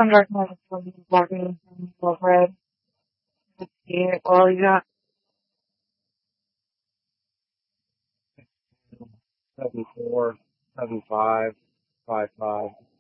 Some dark magic walking red. Yeah, well, you got 74, 75, 55.